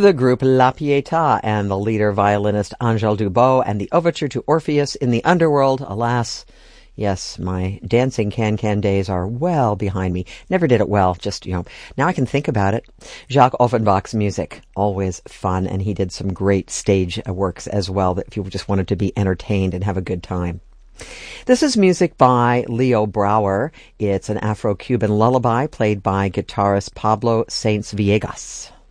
The group La Pietà and the leader violinist Angèle Dubos and the overture to Orpheus in the Underworld. Alas, yes, my dancing can-can days are well behind me. Never did it well, just, now I can think about it. Jacques Offenbach's music, always fun, and he did some great stage works as well that if you just wanted to be entertained and have a good time. This is music by Leo Brouwer. It's an Afro-Cuban lullaby played by guitarist Pablo Sainz Villegas.